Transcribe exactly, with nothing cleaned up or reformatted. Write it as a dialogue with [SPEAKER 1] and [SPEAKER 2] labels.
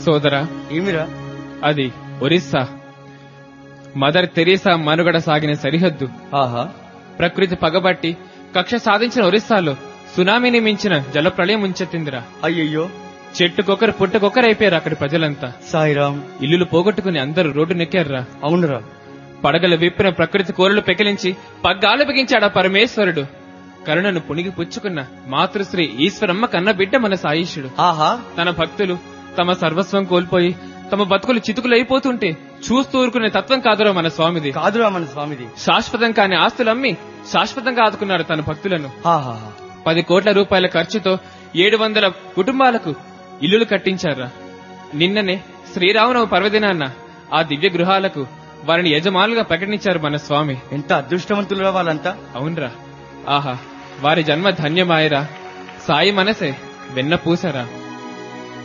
[SPEAKER 1] సోదరా.
[SPEAKER 2] ఏమిరా
[SPEAKER 1] అది ఒరిస్సా. మదర్ తెరీసా మనుగడ సాగిన సరిహద్దు.
[SPEAKER 2] ఆహా.
[SPEAKER 1] ప్రకృతి పగబట్టి కక్ష సాధించిన ఒరిస్సాలో సునామీని మించిన జలప్రళయం ముంచెత్తిందిరా.
[SPEAKER 2] అయ్యయ్యో.
[SPEAKER 1] చెట్టుకొకరు పుట్టకొకరైపోయారు అక్కడి ప్రజలంతా.
[SPEAKER 2] సాయిరామ్.
[SPEAKER 1] ఇల్లులు పోగొట్టుకుని అందరూ రోడ్డు నెక్కారురా.
[SPEAKER 2] అవునురా.
[SPEAKER 1] పడగలు విప్పిన ప్రకృతి కోరలు పెకిలించి పగ్గాలు బిగించాడా పరమేశ్వరుడు. కరుణను పుణిగి పుచ్చుకున్న మాతృశ్రీ ఈశ్వరమ్మ కన్న బిడ్డ మన సాయిషుడు.
[SPEAKER 2] ఆహా.
[SPEAKER 1] తన భక్తులు తమ సర్వస్వం కోల్పోయి తమ బతుకులు చితుకులైపోతుంటే చూస్తూ ఊరుకునే తత్వం కాదురా మన స్వామిది.
[SPEAKER 2] కాదురా మన స్వామిది.
[SPEAKER 1] శాశ్వతం కాని ఆస్తులమ్మి శాశ్వతంగా ఆదుకున్నారు తన భక్తులను.
[SPEAKER 2] ఆహా.
[SPEAKER 1] పది కోట్ల రూపాయల ఖర్చుతో ఏడు వందల కుటుంబాలకు ఇల్లులు కట్టించారా. నిన్ననే శ్రీరామనవ పర్వదినాన్న ఆ దివ్య గృహాలకు వారిని యజమానులుగా ప్రకటించారు మన స్వామి.
[SPEAKER 2] ఎంత అదృష్టవంతులురా వాళ్ళంతా.
[SPEAKER 1] అవునరా. ఆహా, వారి జన్మ ధన్యమాయరా. సాయి మనసే వెన్న పూసరా.